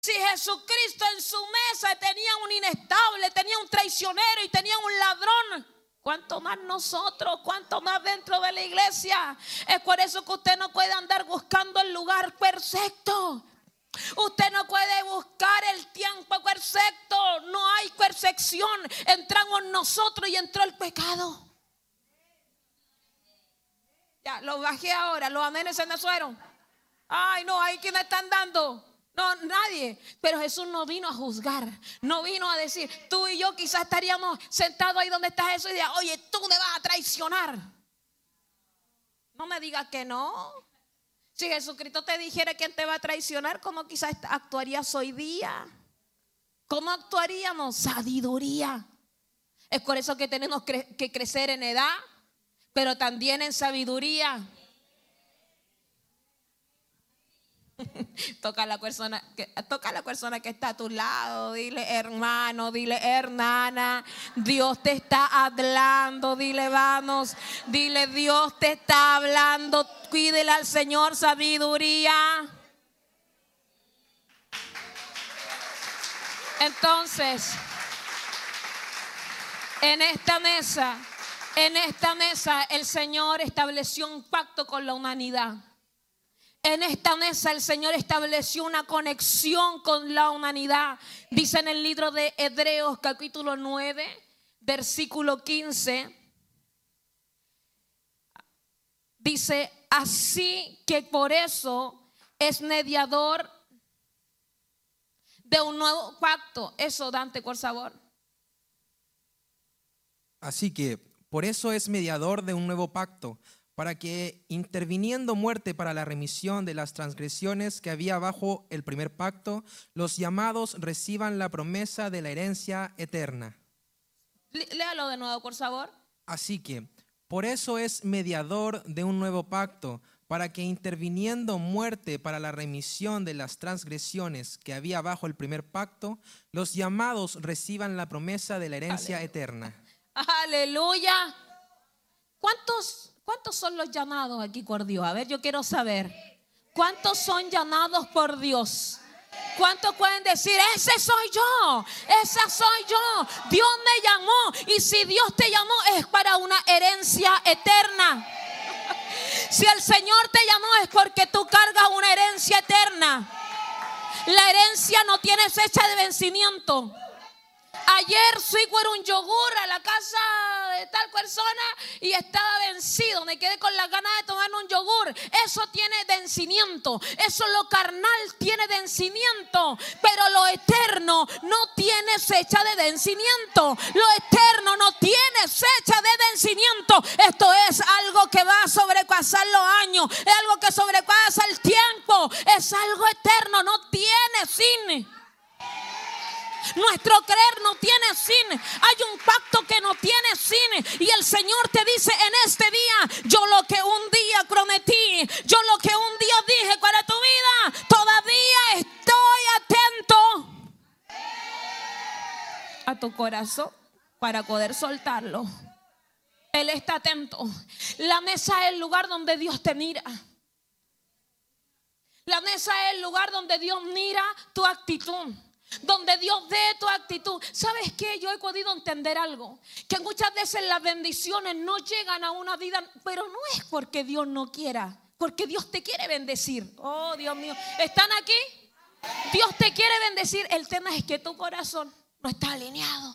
Si Jesucristo en su mesa tenía un inestable, tenía un traicionero y tenía un ladrón, ¿cuánto más nosotros? ¿Cuánto más dentro de la iglesia? Es por eso que usted no puede andar buscando el lugar perfecto. Usted no puede buscar el tiempo perfecto. No hay perfección. Entramos nosotros y entró el pecado. Ya, lo bajé ahora. Los amenes se me fueron. Ay, no, hay quienes están dando. No, nadie. Pero Jesús no vino a juzgar. No vino a decir, tú y yo quizás estaríamos sentados ahí donde está Jesús y diría, oye, tú me vas a traicionar. No me digas que no. Si Jesucristo te dijera quién te va a traicionar, ¿cómo quizás actuarías hoy día? ¿Cómo actuaríamos? Sabiduría. Es por eso que tenemos que crecer en edad, pero también en sabiduría. Toca a la persona que está a tu lado. Dile hermano, dile hermana, Dios te está hablando. Dile vamos, dile Dios te está hablando. Cuídele al Señor sabiduría. Entonces, en esta mesa el Señor estableció un pacto con la humanidad. En esta mesa el Señor estableció una conexión con la humanidad. Dice en el libro de Hebreos capítulo 9, versículo 15. Dice, así que por eso es mediador de un nuevo pacto. Eso, Dante, por favor. Así que por eso es mediador de un nuevo pacto, para que, interviniendo muerte para la remisión de las transgresiones que había bajo el primer pacto, los llamados reciban la promesa de la herencia eterna. Léalo de nuevo, por favor. Así que, por eso es mediador de un nuevo pacto, para que, interviniendo muerte para la remisión de las transgresiones que había bajo el primer pacto, los llamados reciban la promesa de la herencia eterna. Aleluya. ¿Cuántos son los llamados aquí por Dios? A ver, yo quiero saber. ¿Cuántos son llamados por Dios? ¿Cuántos pueden decir, ese soy yo? Esa soy yo. Dios me llamó. Y si Dios te llamó es para una herencia eterna. Si el Señor te llamó es porque tú cargas una herencia eterna. La herencia no tiene fecha de vencimiento. Ayer fui por un yogur a la casa de tal persona y estaba vencido. Me quedé con las ganas de tomar un yogur. Eso tiene vencimiento. Eso lo carnal tiene vencimiento. Pero lo eterno no tiene fecha de vencimiento. Lo eterno no tiene fecha de vencimiento. Esto es algo que va a sobrepasar los años. Es algo que sobrepasa el tiempo. Es algo eterno. No tiene fin. Nuestro creer no tiene fin. Hay un pacto que no tiene fin. Y el Señor te dice en este día, yo lo que un día prometí, yo lo que un día dije para tu vida, todavía estoy atento a tu corazón para poder soltarlo. Él está atento. La mesa es el lugar donde Dios te mira. La mesa es el lugar donde Dios mira tu actitud, donde Dios ve tu actitud. ¿Sabes qué? Yo he podido entender algo, que muchas veces las bendiciones no llegan a una vida, pero no es porque Dios no quiera, porque Dios te quiere bendecir. Oh, Dios mío, ¿están aquí? Dios te quiere bendecir. El tema es que tu corazón no está alineado.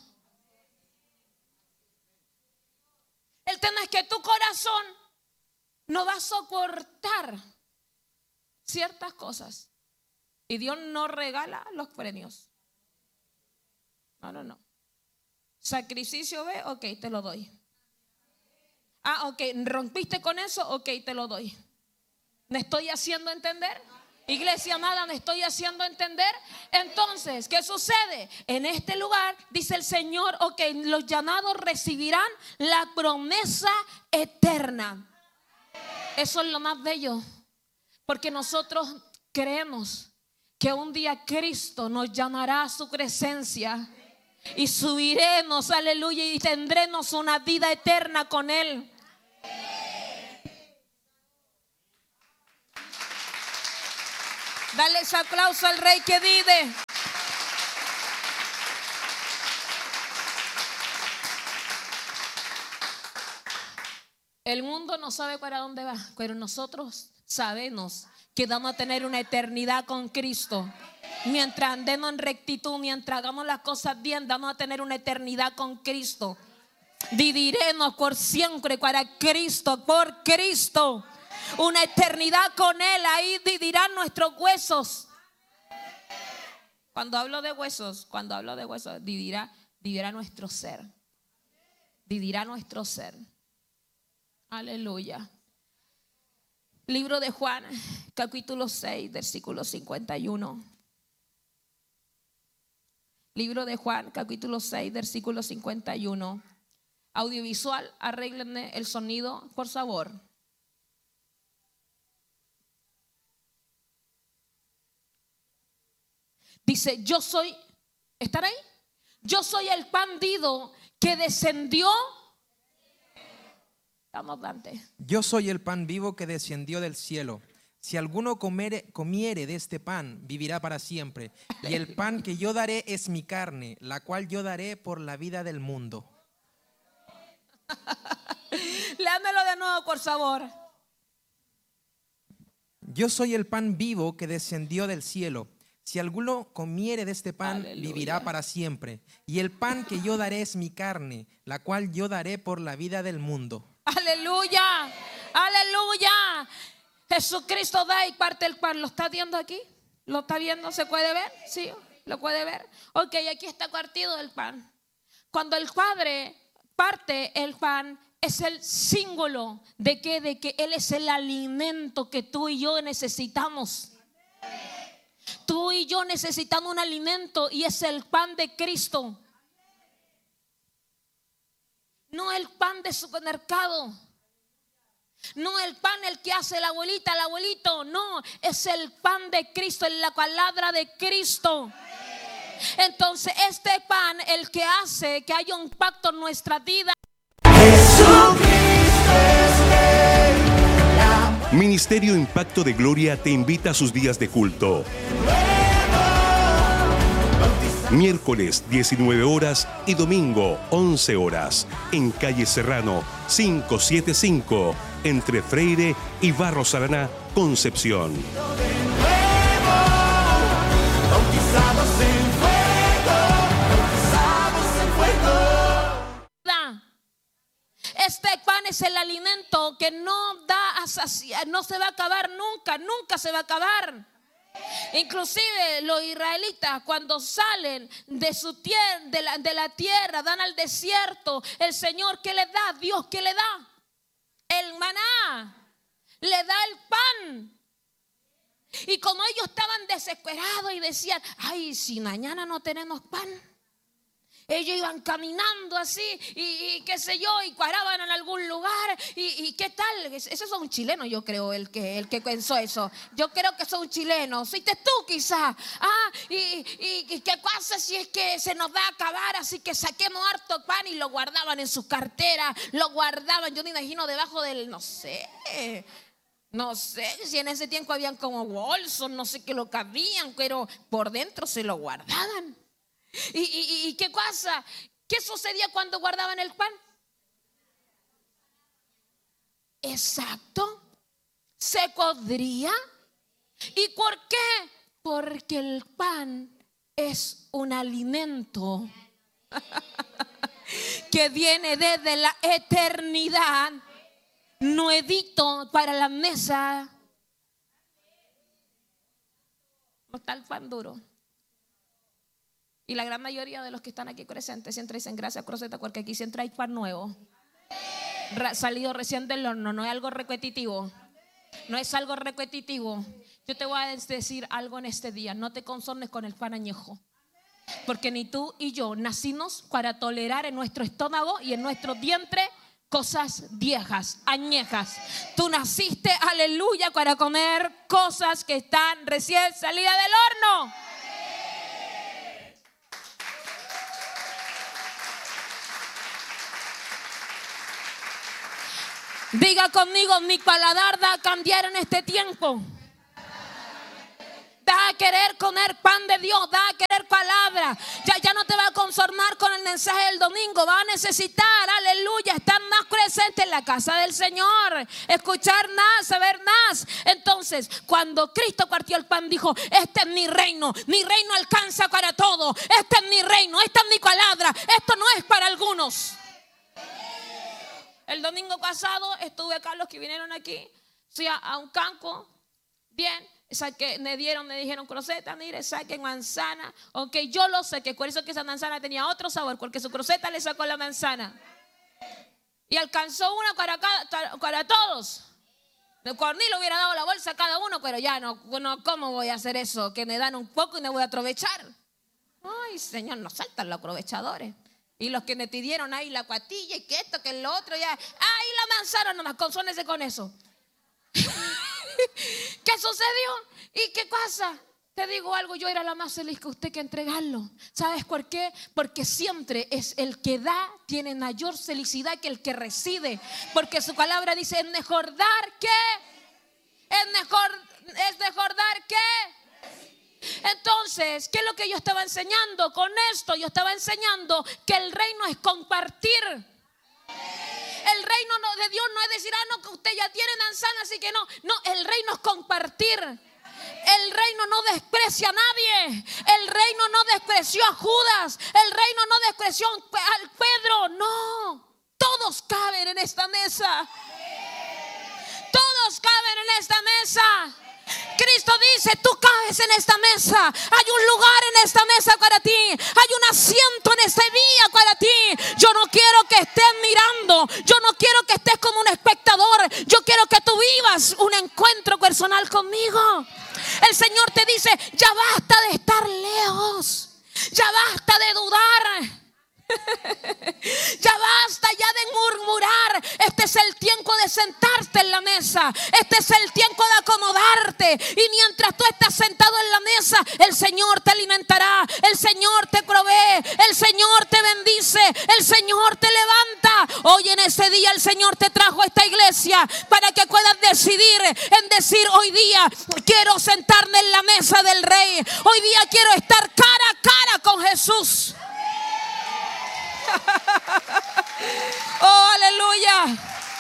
El tema es que tu corazón no va a soportar ciertas cosas. Y Dios no regala los premios. No. Sacrificio, ve, ok, te lo doy. Ah, ok, rompiste con eso, ok, te lo doy. ¿Me estoy haciendo entender? Iglesia amada, ¿me estoy haciendo entender? Entonces, ¿qué sucede? En este lugar dice el Señor, ok, los llamados recibirán la promesa eterna. Eso es lo más bello, porque nosotros creemos que un día Cristo nos llamará a su presencia y subiremos, aleluya, y tendremos una vida eterna con Él. Dale ese aplauso al Rey que vive. El mundo no sabe para dónde va, pero nosotros sabemos que vamos a tener una eternidad con Cristo. Mientras andemos en rectitud, mientras hagamos las cosas bien, vamos a tener una eternidad con Cristo. Viviremos por siempre para Cristo, por Cristo. Una eternidad con Él, ahí vivirán nuestros huesos. Cuando hablo de huesos, vivirá nuestro ser. Vivirá nuestro ser. Aleluya. Libro de Juan, capítulo 6, versículo 51. Libro de Juan, capítulo 6, versículo 51. Audiovisual, arréglenme el sonido, por favor. Dice, yo soy, ¿están ahí? Yo soy el pan vivo que descendió. Vamos, Dante. Yo soy el pan vivo que descendió del cielo. Si alguno comiere de este pan, vivirá para siempre. Y el pan que yo daré es mi carne, la cual yo daré por la vida del mundo. Léamelo de nuevo, por favor. Yo soy el pan vivo que descendió del cielo. Si alguno comiere de este pan, Aleluya, vivirá para siempre. Y el pan que yo daré es mi carne, la cual yo daré por la vida del mundo. Aleluya, aleluya. Jesucristo da y parte el pan. ¿Lo está viendo aquí? ¿Lo está viendo? ¿Se puede ver? Sí, lo puede ver. Ok, aquí está partido el pan. Cuando el Padre parte el pan, es el símbolo de que Él es el alimento que tú y yo necesitamos. Tú y yo necesitamos un alimento y es el pan de Cristo. No el pan de supermercado. No el pan el que hace la abuelita, el abuelito. No, es el pan de Cristo, la palabra de Cristo. Entonces este pan el que hace que haya un pacto en nuestra vida. Ministerio Impacto de Gloria te invita a sus días de culto. Miércoles 19 horas y domingo 11 horas en calle Serrano 575 entre Freire y Barros Arana, Concepción. Este pan es el alimento que no da a saciar, no se va a acabar nunca, nunca se va a acabar. Inclusive los israelitas cuando salen de su tierra, de la tierra, van al desierto, el Señor ¿qué les da? Dios ¿qué le da? El maná, le da el pan. Y como ellos estaban desesperados y decían, ay, si mañana no tenemos pan. Ellos iban caminando así y qué sé yo, y paraban en algún lugar y qué tal. Ese es un chileno, yo creo, el que pensó eso. Yo creo que es un chileno. Fuiste tú quizás. Y qué pasa si es que se nos va a acabar, así que saquemos harto pan y lo guardaban en sus carteras, lo guardaban, yo me imagino debajo del, no sé si en ese tiempo habían como bolsos, no sé qué lo cabían, pero por dentro se lo guardaban. ¿Y qué pasa? ¿Qué sucedía cuando guardaban el pan? Exacto, se podría. ¿Y por qué? Porque el pan es un alimento que viene desde la eternidad, nuevito para la mesa. No está el pan duro. Y la gran mayoría de los que están aquí presentes siempre dicen gracias, Croseta, porque aquí siempre hay pan nuevo. Salido recién del horno, no es algo repetitivo. No es algo repetitivo. Yo te voy a decir algo en este día. No te conformes con el pan añejo. Porque ni tú y yo nacimos para tolerar en nuestro estómago y en nuestro vientre cosas viejas, añejas. Tú naciste, aleluya, para comer cosas que están recién salidas del horno. Diga conmigo, mi paladar va a cambiar en este tiempo. Va Da a querer comer pan de Dios, da a querer palabra. Ya no te va a conformar con el mensaje del domingo. Va a necesitar, aleluya, estar más presente en la casa del Señor, escuchar más, saber más. Entonces, cuando Cristo partió el pan, dijo: este es mi reino alcanza para todo. Este es mi reino, esta es mi palabra. Esto no es para algunos. El domingo pasado estuve acá, los que vinieron aquí, fui a un campo, bien, me dijeron: croceta, mire, saquen manzana. Ok, yo lo sé, que por eso que esa manzana tenía otro sabor, porque su croceta le sacó la manzana. Y alcanzó una para todos. Cornelio hubiera dado la bolsa a cada uno, pero ya no, ¿cómo voy a hacer eso? Que me dan un poco y me voy a aprovechar. Ay, Señor, nos saltan los aprovechadores. Y los que me pidieron ahí la cuatilla y que esto, que lo otro, ya, ahí la manzana nomás, consónese con eso. ¿Qué sucedió? ¿Y qué pasa? Te digo algo, yo era la más feliz que usted que entregarlo. ¿Sabes por qué? Porque siempre es el que da, tiene mayor felicidad que el que recibe. Porque su palabra dice: es mejor dar que. Es mejor dar que. Entonces, ¿qué es lo que yo estaba enseñando? Con esto yo estaba enseñando que el reino es compartir. El reino de Dios no es decir: no, que usted ya tiene manzana, así que no. No, el reino es compartir. El reino no desprecia a nadie. El reino no despreció a Judas. El reino no despreció a Pedro. No, todos caben en esta mesa. Todos caben en esta mesa. Cristo dice: tú cabes en esta mesa. Hay un lugar en esta mesa para ti. Hay un asiento en este día para ti. Yo no quiero que estés mirando. Yo no quiero que estés como un espectador. Yo quiero que tú vivas un encuentro personal conmigo. El Señor te dice: ya basta de estar lejos. Ya basta de dudar. Ya basta ya de murmurar. Este es el tiempo de sentarte en la mesa. Este es el tiempo de acomodarte. Y mientras tú estás sentado en la mesa, el Señor te alimentará, el Señor te provee, el Señor te bendice, el Señor te levanta. Hoy en ese día el Señor te trajo a esta iglesia para que puedas decidir en decir: hoy día quiero sentarme en la mesa del Rey. Hoy día quiero estar cara a cara con Jesús. Oh, aleluya.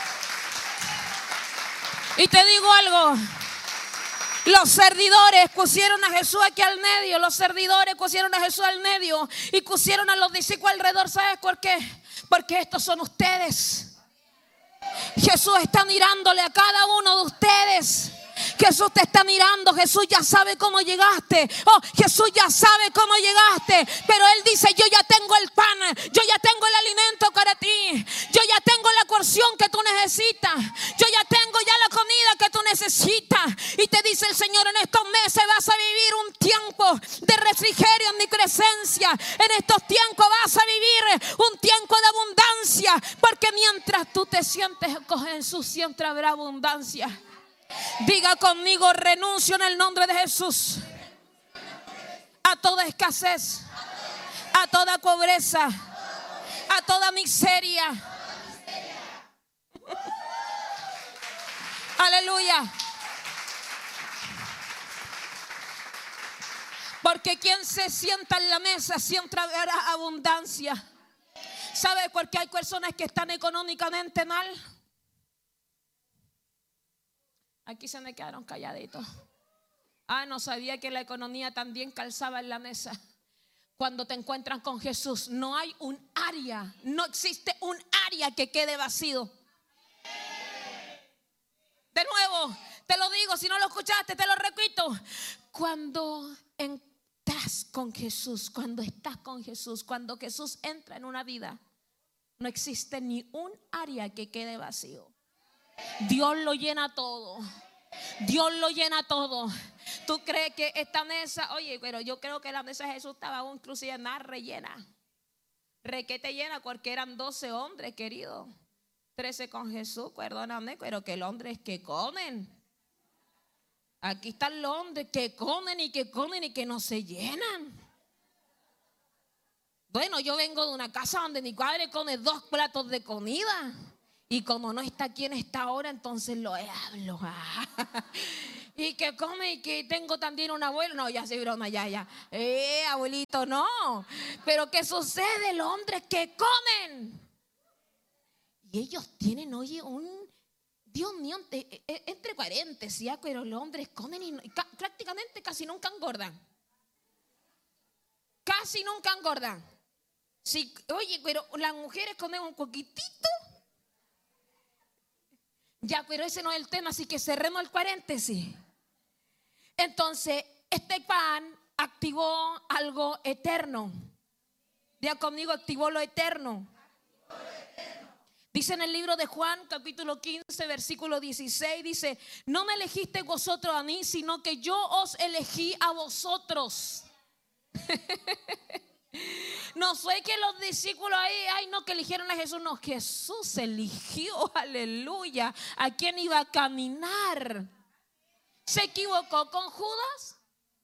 Y te digo algo: los servidores pusieron a Jesús aquí al medio. Los servidores pusieron a Jesús al medio y pusieron a los discípulos alrededor. ¿Sabes por qué? Porque estos son ustedes. Jesús está mirándole a cada uno de ustedes. Jesús te está mirando. Jesús ya sabe cómo llegaste. Oh, Jesús ya sabe cómo llegaste. Pero Él dice: yo ya tengo el pan, yo ya tengo el alimento para ti, yo ya tengo la porción que tú necesitas, yo ya tengo ya la comida que tú necesitas. Y te dice el Señor: en estos meses vas a vivir un tiempo de refrigerio en mi presencia. En estos tiempos vas a vivir un tiempo de abundancia. Porque mientras tú te sientes con Jesús, siempre habrá abundancia. Diga conmigo: renuncio en el nombre de Jesús a toda escasez, a toda pobreza, a toda miseria. Aleluya. Porque quien se sienta en la mesa siempre habrá abundancia. ¿Sabe por qué hay personas que están económicamente mal? Aquí se me quedaron calladitos. No sabía que la economía también calzaba en la mesa. Cuando te encuentras con Jesús, no hay un área, no existe un área que quede vacío. De nuevo, te lo digo, si no lo escuchaste, te lo repito. Cuando estás con Jesús, cuando Jesús entra en una vida, no existe ni un área que quede vacío. Dios lo llena todo. Dios lo llena todo. ¿Tú crees que esta mesa? Oye, pero yo creo que la mesa de Jesús estaba aún inclusive más rellena. Requete llena, porque eran 12 hombres, querido. 13 con Jesús, perdóname, pero que los hombres que comen. Aquí están los hombres que comen y que no se llenan. Bueno, yo vengo de una casa donde mi padre come 2 platos de comida. Y como no está aquí en esta hora, entonces lo hablo. Y que come y que tengo también un abuelo. No, ya se broma, ya. Abuelito, no. Pero ¿qué sucede? Los hombres que comen. Y ellos tienen, oye, Dios mío, entre paréntesis, pero los hombres comen y prácticamente casi nunca engordan. Casi nunca engordan. Sí, oye, pero las mujeres comen un poquitito. Ya, pero ese no es el tema, así que cerremos el paréntesis. Entonces, este pan activó algo eterno. Diga conmigo, activó lo eterno. Dice en el libro de Juan, capítulo 15, versículo 16, dice: no me elegisteis vosotros a mí, sino que yo os elegí a vosotros. No fue que los discípulos ahí, no, que eligieron a Jesús. No, Jesús eligió, aleluya, a quien iba a caminar. ¿Se equivocó con Judas?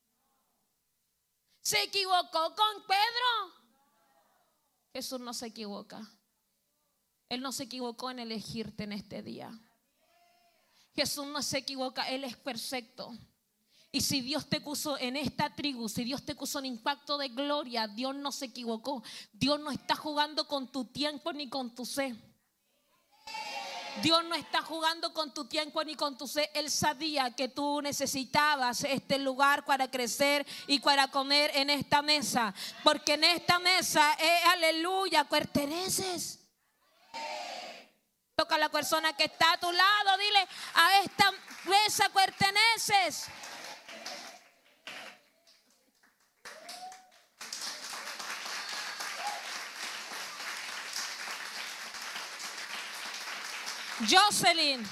¿Se equivocó con Pedro? Jesús no se equivoca. Él no se equivocó en elegirte en este día. Jesús no se equivoca, Él es perfecto. Y si Dios te puso en esta tribu, si Dios te puso en Impacto de Gloria, Dios no se equivocó. Dios no está jugando con tu tiempo ni con tu sed. Dios no está jugando con tu tiempo ni con tu sed. Él sabía que tú necesitabas este lugar para crecer y para comer en esta mesa. Porque en esta mesa, aleluya, perteneces. Toca a la persona que está a tu lado, dile: a esta mesa perteneces. Jocelyn,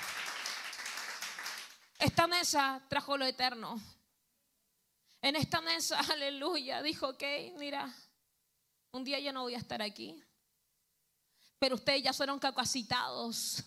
esta mesa trajo lo eterno. En esta mesa, aleluya, dijo: ok, mira, un día yo no voy a estar aquí, pero ustedes ya fueron capacitados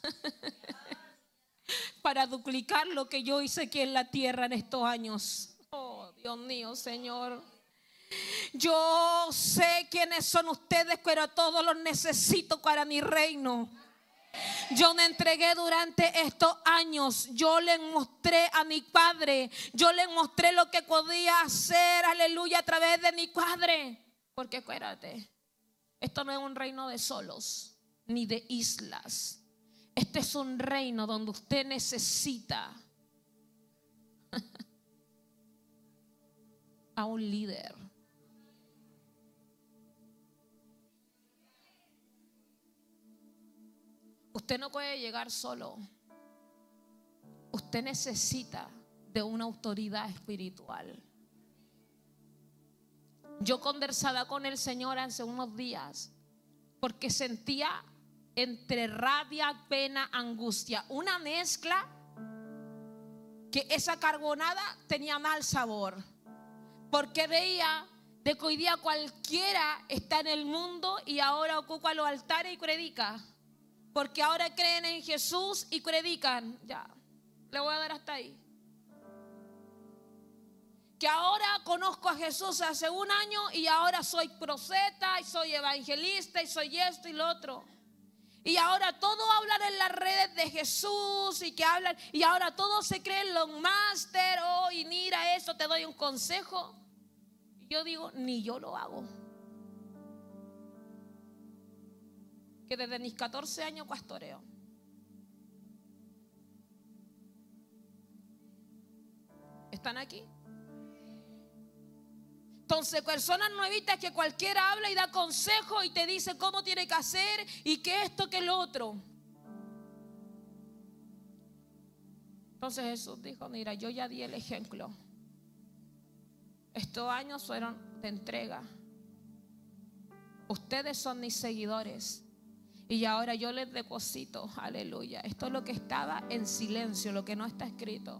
para duplicar lo que yo hice aquí en la tierra en estos años. Oh, Dios mío, Señor. Yo sé quiénes son ustedes, pero a todos los necesito para mi reino. Yo me entregué durante estos años. Yo les mostré a mi Padre. Yo les mostré lo que podía hacer, aleluya, a través de mi Padre. Porque acuérdate, esto no es un reino de solos ni de islas. Este es un reino donde usted necesita a un líder. Usted no puede llegar solo. Usted necesita de una autoridad espiritual. Yo conversaba con el Señor hace unos días porque sentía entre rabia, pena, angustia, una mezcla que esa carbonada tenía mal sabor. Porque veía de que hoy día cualquiera está en el mundo y ahora ocupa los altares y predica. Porque ahora creen en Jesús y predican. Ya, le voy a dar hasta ahí. Que ahora conozco a Jesús hace un año y ahora soy profeta y soy evangelista y soy esto y lo otro. Y ahora todos hablan en las redes de Jesús y que hablan, y ahora todos se creen los máster. Oh, y mira eso, te doy un consejo. Y yo digo, ni yo lo hago. Que desde mis 14 años pastoreo. ¿Están aquí? Entonces, personas nuevitas que cualquiera habla y da consejo y te dice cómo tiene que hacer y que esto, que lo otro. Entonces Jesús dijo: mira, yo ya di el ejemplo. Estos años fueron de entrega. Ustedes son mis seguidores. Y ahora yo les deposito, aleluya. Esto es lo que estaba en silencio, lo que no está escrito.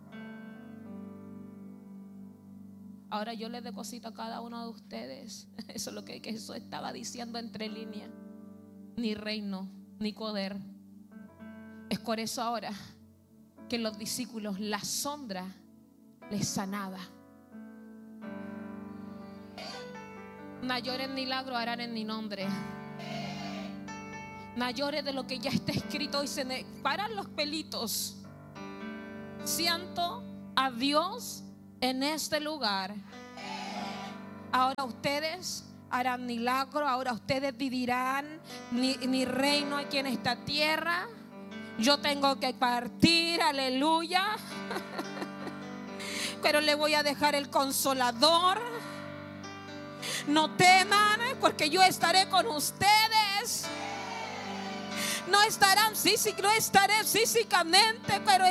Ahora yo les deposito a cada uno de ustedes. Eso es lo que Jesús estaba diciendo entre líneas. Ni reino, ni poder. Es por eso ahora que los discípulos, la sombra les sanaba. Mayores milagros harán en mi nombre. mayores de lo que ya está escrito y se me paran los pelitos. Siento a Dios en este lugar. Ahora ustedes harán milagro. Ahora ustedes dirán: mi reino aquí en esta tierra. Yo tengo que partir, aleluya. Pero le voy a dejar el Consolador. No teman, porque yo estaré con ustedes. No estarán, no estaré físicamente, pero